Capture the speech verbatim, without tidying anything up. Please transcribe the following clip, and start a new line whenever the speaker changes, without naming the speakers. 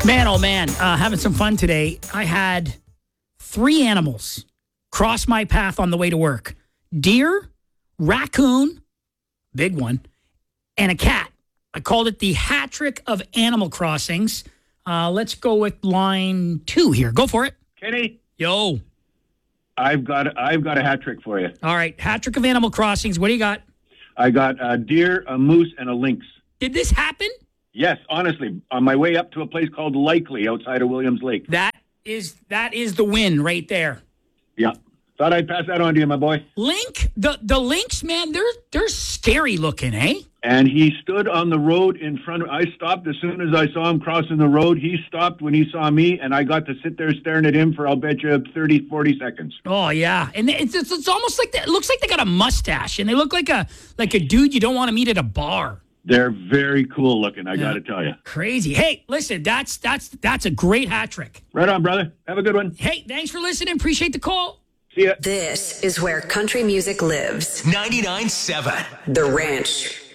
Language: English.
Man, oh man, uh, having some fun today. I had three animals cross my path on the way to work. Deer, raccoon, big one, and a cat. I called it the hat trick of Animal Crossings. Uh, let's go with line two here. Go for it.
Kenny,
Yo.
I've got I've got a hat trick for you.
All right, hat trick of Animal Crossings. What do you got?
I got a deer, a moose, and a lynx.
Did this happen?
Yes, honestly, on my way up to a place called Likely outside of Williams Lake.
That is that is the win right there.
Yeah. Thought I'd pass that on to you, my boy.
Link, the the lynx, man, they're they're scary looking, eh?
And he stood on the road in front of I stopped as soon as I saw him crossing the road. He stopped when he saw me, and I got to sit there staring at him for, I'll bet you, thirty, forty seconds.
Oh yeah, and it's, it's it's almost like that. It looks like they got a mustache, and they look like a like a dude you don't want to meet at a bar.
They're very cool looking, I
Yeah.
got to tell you.
Crazy. Hey, listen, that's that's that's a great hat trick.
Right on, brother. Have a good one.
Hey, thanks for listening. Appreciate the call.
See ya.
This is where country music lives.
ninety-nine point seven
The Ranch.